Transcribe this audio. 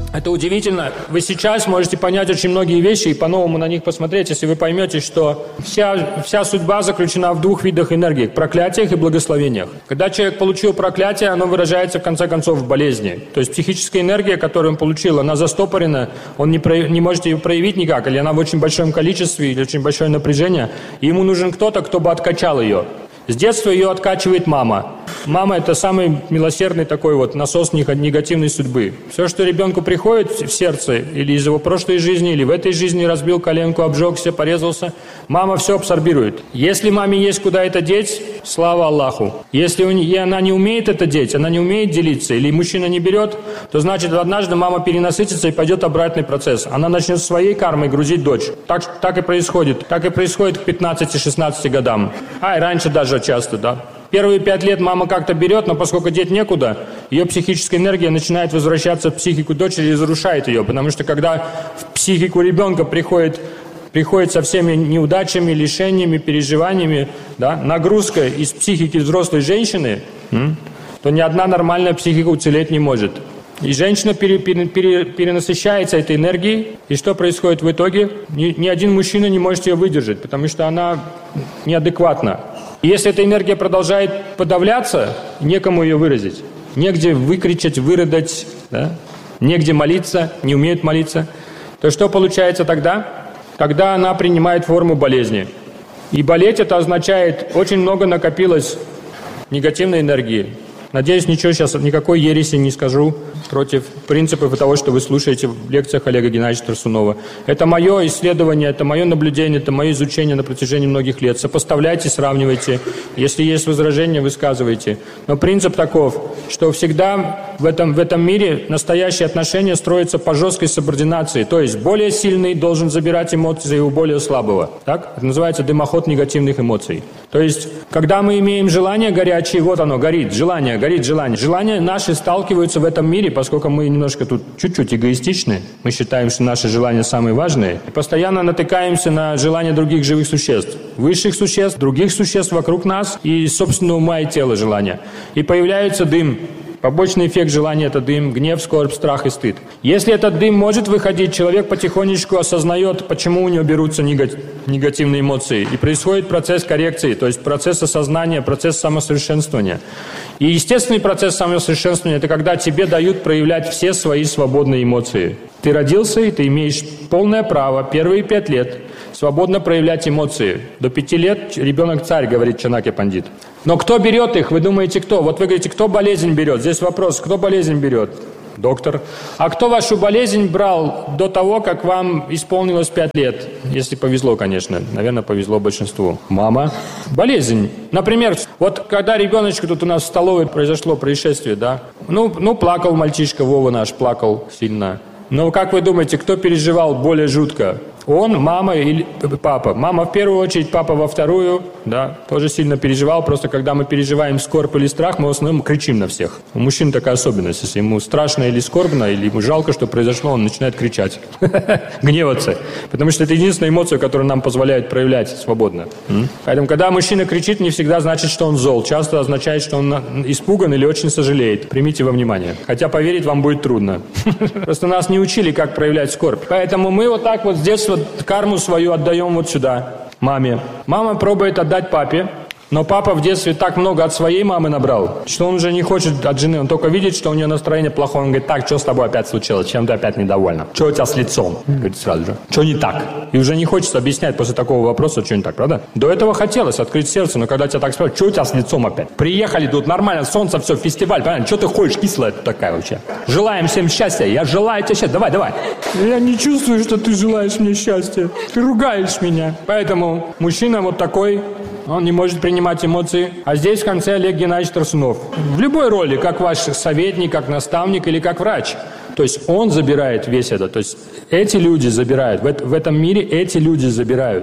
Это удивительно. Вы сейчас можете понять очень многие вещи и по-новому на них посмотреть, если вы поймете, что вся судьба заключена в двух видах энергии – проклятиях и благословениях. Когда человек получил проклятие, оно выражается в конце концов в болезни. То есть психическая энергия, которую он получил, она застопорена, он не может ее проявить никак, или она в очень большом количестве, или очень большое напряжение, и ему нужен кто-то, кто бы откачал ее. С детства ее откачивает мама. Мама – это самый милосердный такой вот насос негативной судьбы. Все, что ребенку приходит в сердце, или из его прошлой жизни, или в этой жизни разбил коленку, обжегся, порезался, мама все абсорбирует. Если маме есть куда это деть, слава Аллаху. Если она не умеет это деть, она не умеет делиться, или мужчина не берет, то значит однажды мама перенасытится и пойдет обратный процесс. Она начнет своей кармой грузить дочь. Так и происходит. Так и происходит к 15-16 годам. И раньше даже часто, да. Первые 5 лет мама как-то берет, но поскольку деть некуда, ее психическая энергия начинает возвращаться в психику дочери и разрушает ее. Потому что когда в психику ребенка приходит со всеми неудачами, лишениями, переживаниями, да, нагрузка из психики взрослой женщины, то ни одна нормальная психика уцелеть не может. И женщина перенасыщается этой энергией, и что происходит в итоге? Ни один мужчина не может ее выдержать, потому что она неадекватна. И если эта энергия продолжает подавляться, некому ее выразить. Негде выкричать, вырыдать, да? Негде молиться, не умеют молиться. То что получается тогда? Тогда она принимает форму болезни. И болеть это означает, очень много накопилось негативной энергии. Надеюсь, никакой ереси не скажу против принципов того, что вы слушаете в лекциях Олега Геннадьевича Тарсунова. Это мое исследование, это мое наблюдение, это мое изучение на протяжении многих лет. Сопоставляйте, сравнивайте. Если есть возражения, высказывайте. Но принцип таков, что всегда в этом мире настоящие отношения строятся по жесткой субординации. То есть более сильный должен забирать эмоции у более слабого. Так? Это называется дымоход негативных эмоций. То есть, когда мы имеем желание горячее, вот оно, горит желание. Желания наши сталкиваются в этом мире, поскольку мы немножко тут чуть-чуть эгоистичны. Мы считаем, что наши желания самые важные. И постоянно натыкаемся на желания других живых существ. Высших существ, других существ вокруг нас и собственного ума и тела желания. И появляется дым. Побочный эффект желания – это дым, гнев, скорбь, страх и стыд. Если этот дым может выходить, человек потихонечку осознает, почему у него берутся негативные эмоции. И происходит процесс коррекции, то есть процесс осознания, процесс самосовершенствования. И естественный процесс самосовершенствования – это когда тебе дают проявлять все свои свободные эмоции. Ты родился, и ты имеешь полное право первые 5 лет свободно проявлять эмоции. До 5 лет ребенок царь, говорит Чанакья Пандит. Но кто берет их? Вы думаете, кто? Вот вы говорите, кто болезнь берет? Здесь вопрос, кто болезнь берет? Доктор. А кто вашу болезнь брал до того, как вам исполнилось 5 лет? Если повезло, конечно. Наверное, повезло большинству. Мама. Болезнь. Например, вот когда ребеночку тут у нас в столовой произошло происшествие, да? Ну, плакал мальчишка, Вова наш, плакал сильно. Но как вы думаете, кто переживал более жутко? Он, мама или папа? Мама в первую очередь, папа во вторую, да, тоже сильно переживал. Просто когда мы переживаем скорбь или страх, мы в основном кричим на всех. У мужчин такая особенность. Если ему страшно или скорбно, или ему жалко, что произошло, он начинает кричать. Гневаться. Потому что это единственная эмоция, которая нам позволяет проявлять свободно. Поэтому, когда мужчина кричит, не всегда значит, что он зол. Часто означает, что он испуган или очень сожалеет. Примите во внимание. Хотя поверить вам будет трудно. Просто нас не учили, как проявлять скорбь. Поэтому мы вот так вот с детства карму свою отдаем вот сюда, маме. Мама пробует отдать папе, но папа в детстве так много от своей мамы набрал, что он уже не хочет от жены. Он только видит, что у нее настроение плохое. Он говорит, так, что с тобой опять случилось? Чем ты опять недовольна? Что у тебя с лицом? Говорит сразу же. Что не так? И уже не хочется объяснять после такого вопроса, что не так, правда? До этого хотелось открыть сердце, но когда тебя так спрашивают, что у тебя с лицом опять? Приехали тут нормально, солнце, все, фестиваль, понятно? Что ты ходишь, кислая тут такая вообще? Желаем всем счастья. Я желаю тебе счастья. Давай. Я не чувствую, что ты желаешь мне счастья. Ты ругаешь меня. Поэтому мужчина вот такой, он не может принимать эмоции. А здесь в конце Олег Геннадьевич Тарсунов. В любой роли, как ваш советник, как наставник или как врач. То есть он забирает весь это. То есть эти люди забирают. В этом мире эти люди забирают.